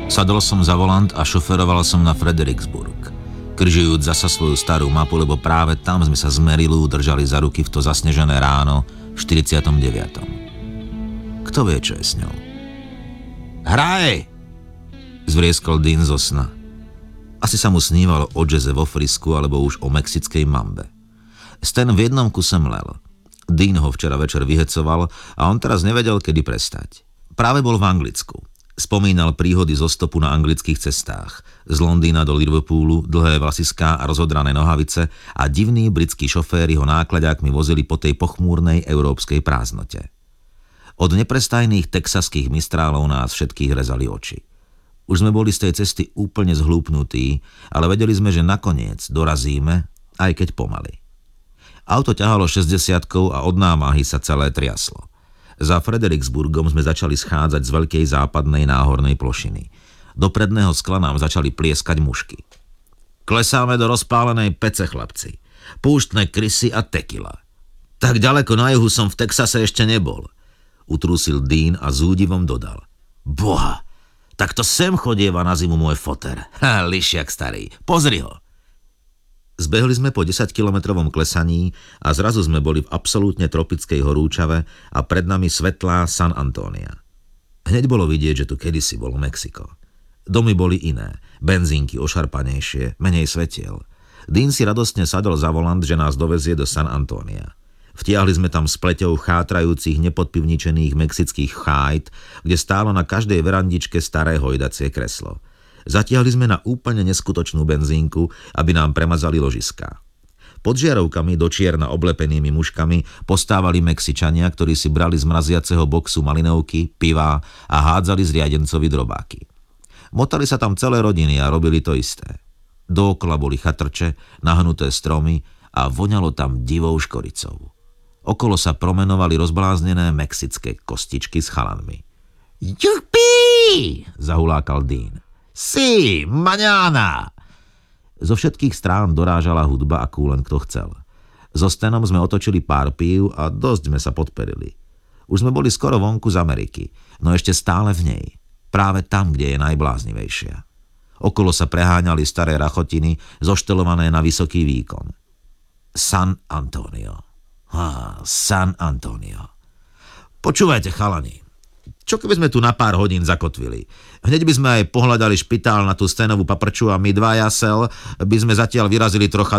Sadol som za volant a šoferoval som na Fredericksburg, kržujúc zasa svoju starú mapu, lebo práve tam sme sa s Marilu držali za ruky v to zasnežené ráno v 49. Kto vie, čo je s ňou? Hraj! Zvrieskol Dean zo sna. Asi sa mu snívalo o džeze vo Frisku alebo už o mexickej mambe. Stan v jednom kuse mlel. Dean ho včera večer vyhecoval a on teraz nevedel, kedy prestať. Práve bol v Anglicku. Spomínal príhody zo stopu na anglických cestách. Z Londýna do Liverpoolu, dlhé vlasiská a rozodrané nohavice a divní britskí šoféri ho náklaďákmi vozili po tej pochmúrnej európskej prázdnote. Od neprestajných texaských mistrálov nás všetkých rezali oči. Už sme boli z tej cesty úplne zhlúpnutí, ale vedeli sme, že nakoniec dorazíme, aj keď pomaly. Auto ťahalo 60-kou a od námahy sa celé triaslo. Za Fredericksburgom sme začali schádzať z veľkej západnej náhornej plošiny. Do predného skla nám začali plieskať mušky. Klesáme do rozpálenej pece, chlapci. Púštne krysy a tekila. Tak ďaleko na juhu som v Texase ešte nebol. Utrúsil Dean a s údivom dodal. Boha, tak to sem chodieva na zimu môj foter. Lišiak starý, pozri ho. Zbehli sme po 10-kilometrovom klesaní a zrazu sme boli v absolútne tropickej horúčave a pred nami svetlá San Antonia. Hneď bolo vidieť, že tu kedysi bolo Mexiko. Domy boli iné, benzínky ošarpanejšie, menej svetiel. Dean si radostne sadol za volant, že nás dovezie do San Antonia. Vtiahli sme tam s pleťou chátrajúcich nepodpivničených mexických chájt, kde stálo na každej verandičke staré hojdacie kreslo. Zatiahli sme na úplne neskutočnú benzínku, aby nám premazali ložiská. Pod žiarovkami do čierna oblepenými muškami postávali Mexičania, ktorí si brali z mraziaceho boxu malinovky, pivá a hádzali z riadencovi drobáky. Motali sa tam celé rodiny a robili to isté. Dookola boli chatrče, nahnuté stromy a voňalo tam divou škoricou. Okolo sa promenovali rozbláznené mexické kostičky s chalanmi. Jupi! Zahulákal Dean. Sí, maňána! Zo všetkých strán dorážala hudba, akú len kto chcel. So Stanom sme otočili pár pív a dosť sme sa podperili. Už sme boli skoro vonku z Ameriky, no ešte stále v nej. Práve tam, kde je najbláznivejšia. Okolo sa preháňali staré rachotiny, zoštelované na vysoký výkon. San Antonio. San Antonio. Počúvajte, chalani. Čo keby sme tu na pár hodín zakotvili? Hneď by sme aj pohľadali špitál na tú Stanovú paprču a my dvaja by sme zatiaľ vyrazili trocha